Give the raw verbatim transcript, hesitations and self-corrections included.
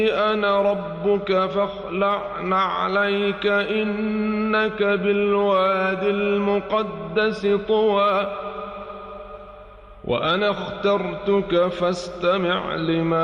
أنا ربك فاخلع نعليك إنك بالوادي المقدس طوى وأنا اخترتك فاستمع لما